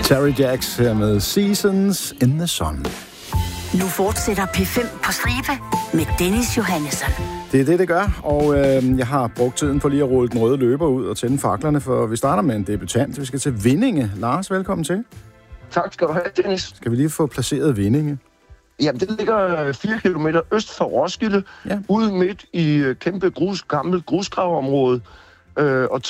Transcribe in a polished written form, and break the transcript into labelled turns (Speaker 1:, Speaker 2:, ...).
Speaker 1: Terry Jacks her med Seasons in the Sun.
Speaker 2: Nu fortsætter P5 på stribe med Dennis Johannesson.
Speaker 1: Det er det gør, og jeg har brugt tiden for lige at rulle den røde løber ud og tænde faklerne, for vi starter med en debutant. Vi skal til Vindinge. Lars, velkommen til.
Speaker 3: Tak skal du have, Dennis.
Speaker 1: Skal vi lige få placeret Vindinge?
Speaker 3: Jamen, det ligger 4 kilometer øst for Roskilde, ude midt i kæmpe gammelt grusgravområde. Og